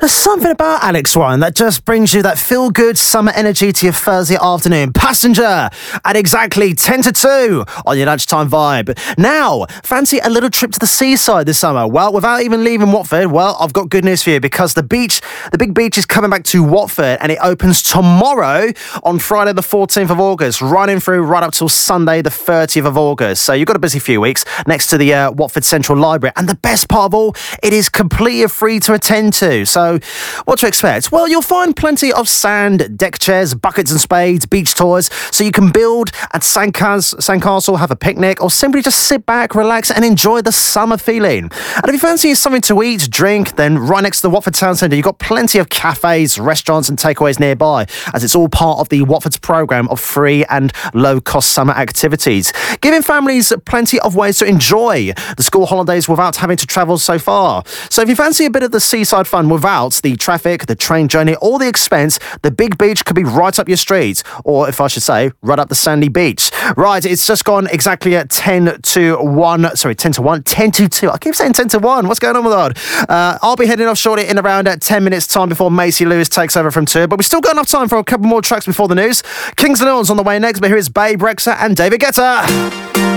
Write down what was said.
There's something about Alex Wine that just brings you that feel-good summer energy to your Thursday afternoon. Passenger at exactly 10 to 2 on your lunchtime vibe. Now, fancy a little trip to the seaside this summer? Well, without even leaving Watford, well, I've got good news for you because the big beach is coming back to Watford and it opens tomorrow on Friday the 14th of August, running through right up till Sunday the 30th of August. So you've got a busy few weeks next to the Watford Central Library. And the best part of all, it is completely free to attend to. So what to expect? Well, you'll find plenty of sand, deck chairs, buckets and spades, beach toys, so you can build at Sandcastle, have a picnic, or simply just sit back, relax and enjoy the summer feeling. And if you fancy something to eat, drink, then right next to the Watford Town Centre, you've got plenty of cafes, restaurants and takeaways nearby, as it's all part of the Watford's programme of free and low-cost summer activities, giving families plenty of ways to enjoy the school holidays without having to travel so far. So if you fancy a bit of the seaside fun without the traffic, the train journey, or the expense, the big beach could be right up your street, or if I should say, right up the sandy beach. Right, it's just gone exactly at 10 to 1. Sorry, 10 to 1, 10 to 2. I keep saying 10 to 1. What's going on with that? I'll be heading off shortly in around 10 minutes time before Macy Lewis takes over from 2, but we've still got enough time for a couple more tracks before the news. Kings and Ills on the way next, but here is Babe Rexha and David Guetta.